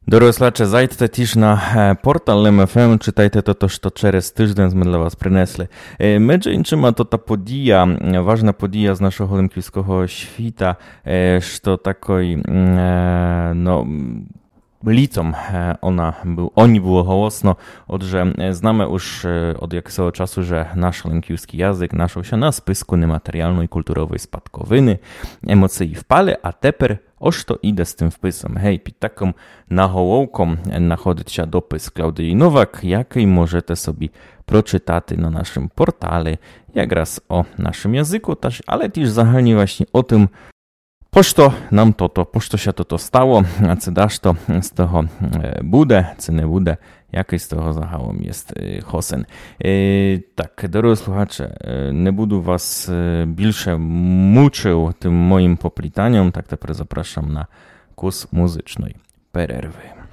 Дорослаче, зайдете тіж на портал МФМ, читайте то, що через тиждень ми для вас принесли. Між іншим, то та подія, важна подія з нашого лемківського світа, що такий, lіцом oni było голосно. Отже, з нами уж od jakiegoś czasu, że nasz lękiewski język naszł się na spisku niematerialnej kulturowej spadkowiny, emocje wpale, a teper oż to idę z tym wpisem. Hej, pід taką nahołowką знаходить się dopis Klaudii Nowak, jakий możecie sobie przeczytać na naszym portale, jak raz o naszym języku, ale też zahalnie właśnie o tym, pošto nam pošto się to stało, a co dasz to z tego bude, co nie bude, jakий z tego zahałom jest hosen. Tak, drodzy słuchacze, nie budu was bільше muczył tym moim poplitaniem, tak teraz zapraszam na kurs muzycznej pererwy.